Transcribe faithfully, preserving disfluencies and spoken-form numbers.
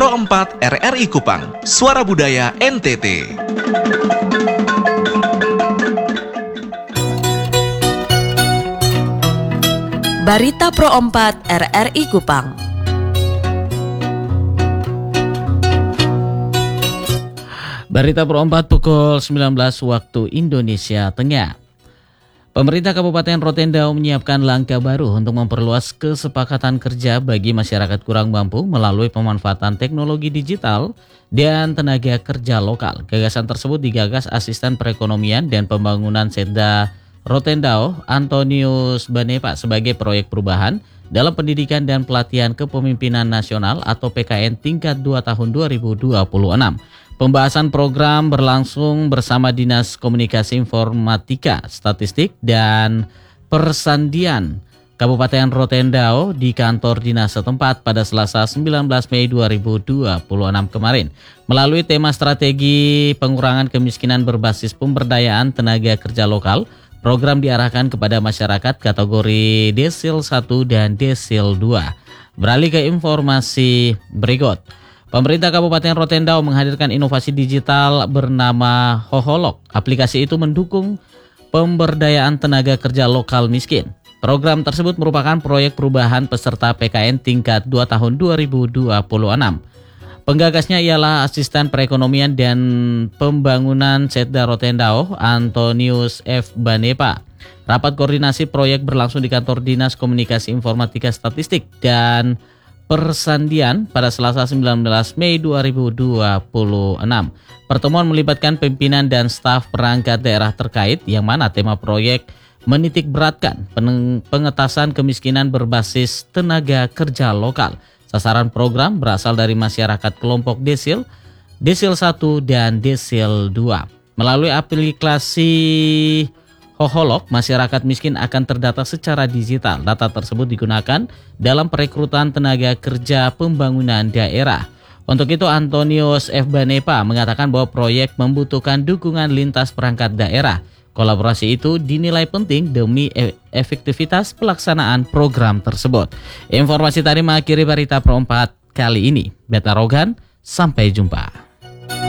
Pro empat R R I Kupang, Suara Budaya N T T. Barita Pro empat R R I Kupang. Barita Pro empat pukul sembilan belas waktu Indonesia Tengah. Pemerintah Kabupaten Rotendao menyiapkan langkah baru untuk memperluas kesepakatan kerja bagi masyarakat kurang mampu melalui pemanfaatan teknologi digital dan tenaga kerja lokal. Gagasan tersebut digagas Asisten Perekonomian dan Pembangunan Setda Rotendao, Antonius Banepa, sebagai proyek perubahan dalam pendidikan dan pelatihan kepemimpinan nasional atau P K N tingkat dua tahun dua ribu dua puluh enam. Pembahasan program berlangsung bersama Dinas Komunikasi Informatika, Statistik, dan Persandian Kabupaten Rotendao di kantor dinas setempat pada Selasa sembilan belas Mei dua ribu dua puluh enam kemarin. Melalui tema strategi pengurangan kemiskinan berbasis pemberdayaan tenaga kerja lokal, program diarahkan kepada masyarakat kategori desil satu dan desil dua. Beralih ke informasi berikut. Pemerintah Kabupaten Rotendao menghadirkan inovasi digital bernama Hoholok. Aplikasi itu mendukung pemberdayaan tenaga kerja lokal miskin. Program tersebut merupakan proyek perubahan peserta P K N tingkat dua tahun dua ribu dua puluh enam. Penggagasnya ialah Asisten Perekonomian dan Pembangunan Setda Rotendao, Antonius F. Banepa. Rapat koordinasi proyek berlangsung di kantor Dinas Komunikasi Informatika, Statistik, dan Persandian pada Selasa sembilan belas Mei dua ribu dua puluh enam. Pertemuan melibatkan pimpinan dan staf perangkat daerah terkait, yang mana tema proyek menitik beratkan pengetasan kemiskinan berbasis tenaga kerja lokal. Sasaran program berasal dari masyarakat kelompok desil, desil satu dan desil dua. Melalui aplikasi Hoholok, masyarakat miskin akan terdata secara digital. Data tersebut digunakan dalam perekrutan tenaga kerja pembangunan daerah. Untuk itu, Antonius F. Banepa mengatakan bahwa proyek membutuhkan dukungan lintas perangkat daerah. Kolaborasi itu dinilai penting demi efektivitas pelaksanaan program tersebut. Informasi tadi mengakhiri Barita Pro empat kali ini. Beta Rogan, sampai jumpa.